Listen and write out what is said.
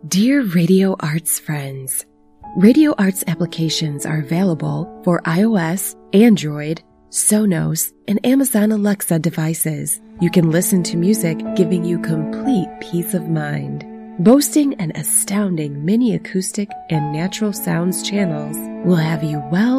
Dear Radio Arts friends, Radio Arts applications are available for iOS, Android, Sonos, and Amazon Alexa devices. You can listen to music, giving you complete peace of mind. Boasting an astounding mini acoustic and natural sounds channels will have you well